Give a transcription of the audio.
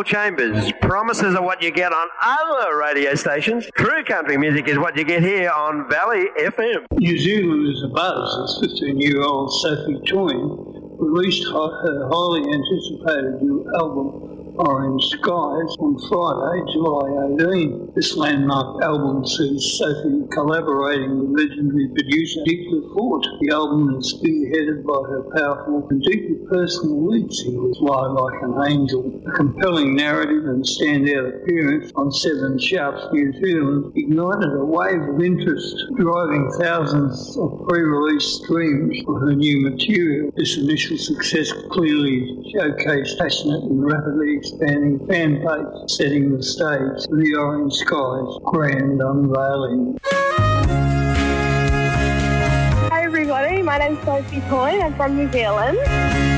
Chambers. Promises are what you get on other radio stations. True country music is what you get here on Valley FM. New Zealand is abuzz as 15-year-old Sophie Toyne released her highly anticipated new album, Orange Skies, on Friday, July 18. This landmark album sees Sophie collaborating with legendary producer Dick LaForte. The album is spearheaded by her powerful and deeply personal lead single, Fly Like an Angel. A compelling narrative and standout appearance on 7 Sharp's New Zealand ignited a wave of interest, driving thousands of pre-release streams for her new material. This initial success clearly showcased passionate and rapidly expanding fan base, setting the stage for the Orange Skies grand unveiling. Hi everybody, my name's Sophie Toyne. I'm from New Zealand.